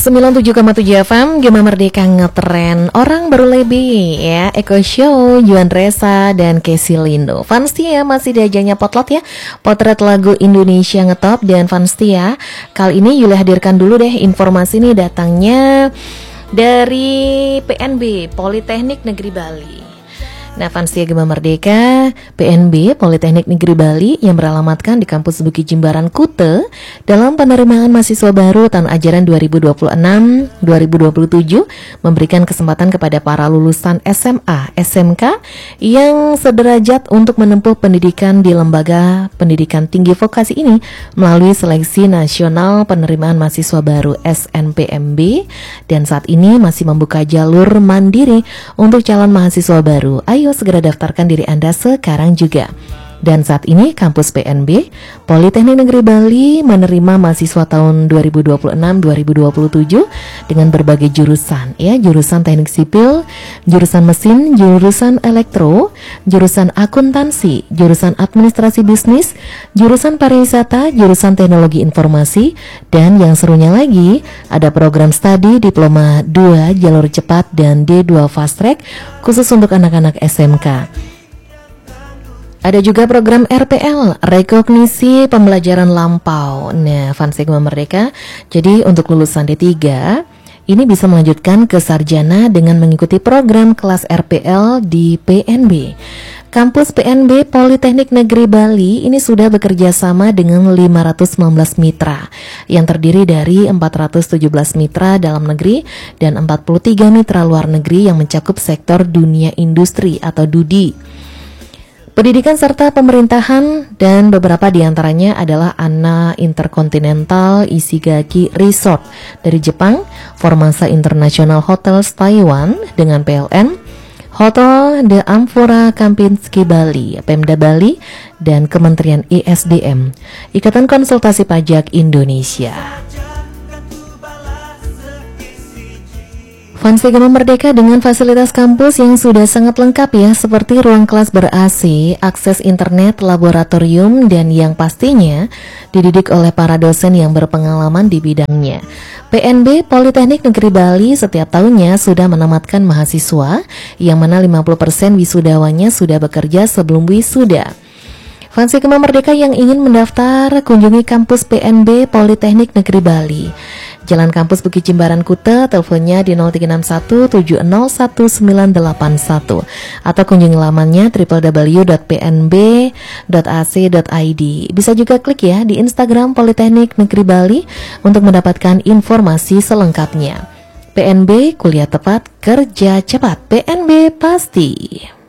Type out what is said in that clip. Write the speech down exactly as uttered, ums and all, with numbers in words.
sembilan puluh tujuh koma tujuh F M Gema Merdeka ngetren orang baru lebih ya. Eko Show, Juan Resa dan Casey Lindo. Fanstia masih diajaknya potlot ya, potret lagu Indonesia ngetop. Dan Fanstia kali ini Yuli hadirkan dulu deh informasi nih, datangnya dari P N B Politeknik Negeri Bali. Nah, Fanstia Gema Merdeka, P N B Politeknik Negeri Bali yang beralamatkan di kampus Bukit Jimbaran, Kuta, dalam penerimaan mahasiswa baru tahun ajaran dua ribu dua puluh enam dua ribu dua puluh tujuh memberikan kesempatan kepada para lulusan S M A, S M K yang sederajat untuk menempuh pendidikan di lembaga pendidikan tinggi vokasi ini melalui seleksi nasional penerimaan mahasiswa baru S N P M B, dan saat ini masih membuka jalur mandiri untuk calon mahasiswa baru. Ayo segera daftarkan diri Anda sekarang juga. Dan saat ini kampus P N B Politeknik Negeri Bali menerima mahasiswa tahun dua ribu dua puluh enam dua ribu dua puluh tujuh dengan berbagai jurusan ya, jurusan teknik sipil, jurusan mesin, jurusan elektro, jurusan akuntansi, jurusan administrasi bisnis, jurusan pariwisata, jurusan teknologi informasi, dan yang serunya lagi ada program studi diploma dua jalur cepat dan D dua fast track khusus untuk anak-anak S M K. Ada juga program R P L, rekognisi pembelajaran lampau. Nah, Fanstia Gema Merdeka, jadi untuk lulusan D tiga ini bisa melanjutkan ke sarjana dengan mengikuti program kelas R P L di P N B. Kampus P N B Politeknik Negeri Bali ini sudah bekerja sama dengan lima ratus sembilan belas mitra yang terdiri dari empat ratus tujuh belas mitra dalam negeri dan empat puluh tiga mitra luar negeri yang mencakup sektor dunia industri atau D U D I. Pendidikan serta pemerintahan, dan beberapa diantaranya adalah Anna Intercontinental Ishigaki Resort dari Jepang, Formasa International Hotels Taiwan dengan P L N, Hotel The Amphora Kempinski Bali, Pemda Bali, dan Kementerian I S D M, Ikatan Konsultasi Pajak Indonesia. Fanstia Gema Merdeka dengan fasilitas kampus yang sudah sangat lengkap ya, seperti ruang kelas ber-A C, akses internet, laboratorium, dan yang pastinya dididik oleh para dosen yang berpengalaman di bidangnya. P N B Politeknik Negeri Bali setiap tahunnya sudah menamatkan mahasiswa yang mana lima puluh persen wisudawanya sudah bekerja sebelum wisuda. Fanstia Gema Merdeka yang ingin mendaftar, kunjungi kampus P N B Politeknik Negeri Bali, Jalan Kampus Bukit Jimbaran, Kuta, teleponnya di nol tiga enam satu tujuh nol satu sembilan delapan satu, atau kunjungi lamannya w w w dot p n b dot a c dot i d. Bisa juga klik ya di Instagram Politeknik Negeri Bali untuk mendapatkan informasi selengkapnya. P N B, kuliah tepat, kerja cepat. P N B pasti.